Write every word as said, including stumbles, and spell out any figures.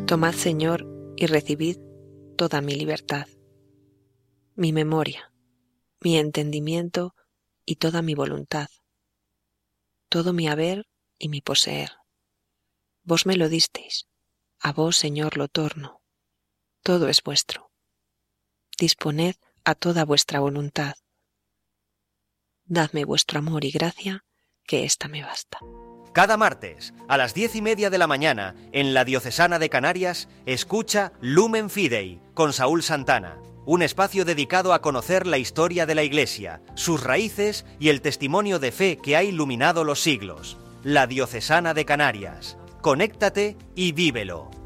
Tomad, Señor, y recibid toda mi libertad, mi memoria, mi entendimiento y toda mi voluntad, todo mi haber y mi poseer. Vos me lo disteis, a vos, Señor, lo torno. Todo es vuestro. Disponed a toda vuestra voluntad. Dadme vuestro amor y gracia, que ésta me basta. Cada martes, a las diez y media de la mañana, en la Diocesana de Canarias, escucha Lumen Fidei, con Saúl Santana. Un espacio dedicado a conocer la historia de la Iglesia, sus raíces y el testimonio de fe que ha iluminado los siglos. La Diocesana de Canarias. Conéctate y vívelo.